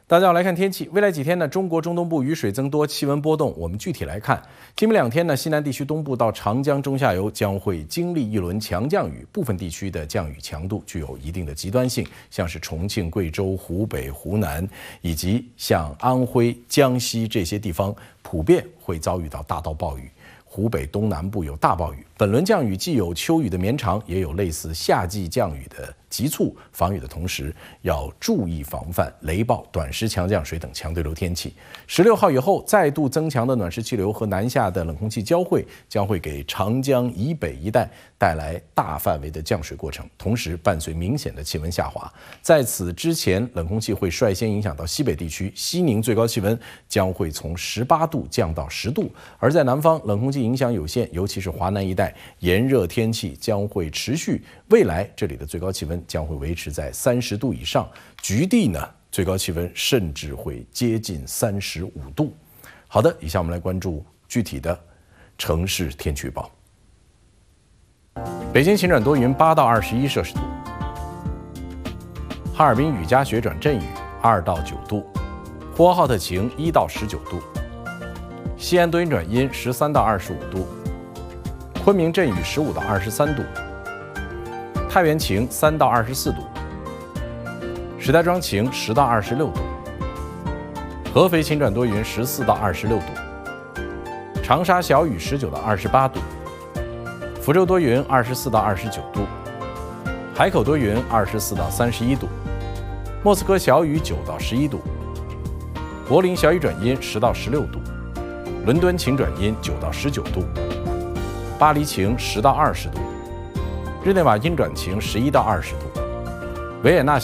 大家好，来看天气。未来几天呢，中国中东部雨水增多，气温波动。我们具体来看，今明2天呢，西南地区东部到长江中下游将会经历一轮强降雨，部分地区的降雨强度具有一定的极端性，像是重庆、贵州、湖北、湖南以及像安徽、江西这些地方，普遍会遭遇到大到暴雨。湖北东南部有大暴雨。本轮降雨既有秋雨的绵长，也有类似夏季降雨的急促。防雨的同时，要注意防范雷暴、短时强降水等强对流天气。16号以后，再度增强的暖湿气流和南下的冷空气交汇，将会给长江以北一带带来大范围的降水过程，同时伴随明显的气温下滑。在此之前，冷空气会率先影响到西北地区，西宁最高气温将会从18度降到10度，而在南方，冷空气影响有限，尤其是华南一带，炎热天气将会持续。未来这里的最高气温将会维持在30度以上，局地呢最高气温甚至会接近35度。好的，以下我们来关注具体的城市天气预报。北京晴转多云，8到21摄氏度；哈尔滨雨夹雪转阵雨，2到9度；呼和浩特晴，1到19度；西安多云转阴，13到25度；昆明阵雨，15到23度；太原晴，3到24度；石家庄晴，10到26度；合肥晴转多云，14到26度；长沙小雨，19到28度；福州多云，24到29度；海口多云，24到31度；莫斯科小雨，9到11度；柏林小雨转阴，10到16度；伦敦晴转阴，9到19度；巴黎晴，10到20度；日内瓦阴转晴，11到20度；维也纳